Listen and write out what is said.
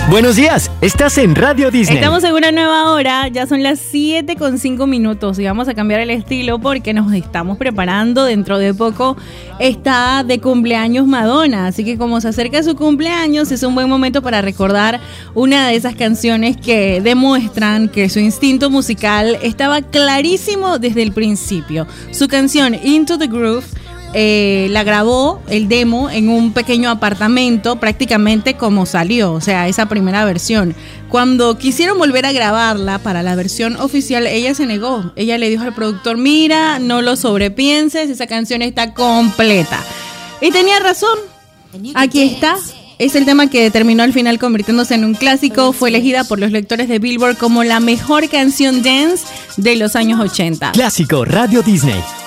Buenos días, estás en Radio Disney. Estamos en una nueva hora, ya son las 7:05 y vamos a cambiar el estilo porque nos estamos preparando. Dentro de poco está de cumpleaños Madonna, así que como se acerca su cumpleaños es un buen momento para recordar una de esas canciones que demuestran que su instinto musical estaba clarísimo desde el principio. Su canción Into the Groove la grabó el demo en un pequeño apartamento, prácticamente como salió, o sea, esa primera versión. Cuando quisieron volver a grabarla para la versión oficial, ella se negó. Ella le dijo al productor: mira, no lo sobrepienses, esa canción está completa. Y tenía razón. Aquí está. Es el tema que terminó al final convirtiéndose en un clásico. Fue elegida por los lectores de Billboard como la mejor canción dance de los años 80. Clásico Radio Disney.